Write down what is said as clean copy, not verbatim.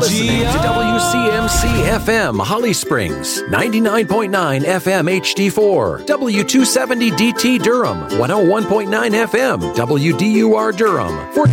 listening to WCMC FM Holly Springs, 99.9 FM HD4, W270 DT Durham, 101.9 FM WDUR Durham.